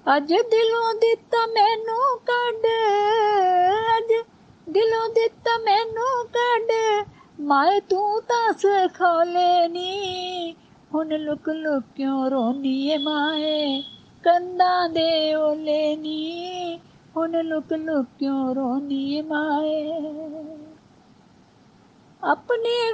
ਅੱਜ ਦਿਲੋਂ ਦਿੱਤਾ ਮੈਨੂੰ ਕੱਢ, ਅੱਜ ਦਿਲੋਂ ਦਿੱਤਾ ਮੈਨੂੰ ਕੱਢ, ਮਾਏ ਤੂੰ ਤਾਂ ਸਿਖਾਲੇ ਨੀ, ਹੁਣ ਲੁਕ ਲੁਕ ਕਿਉਂ ਰੋਨੀ ਏ ਮਾਏ, ਕੰਧਾਂ ਦੇ ਓਲੇ ਨੀ, ਹੁਣ ਲੁਕ ਲੁਕ ਕਿਉਂ ਰੋਨੀ ਏ ਮਾਏ। ਆਪਣੇ